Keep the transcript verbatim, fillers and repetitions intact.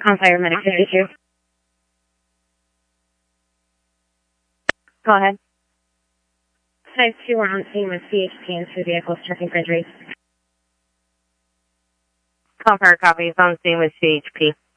On fire medic two. Go ahead. Five two are on scene with C H P and two vehicles checking for injuries. Call fire copies on scene with C H P.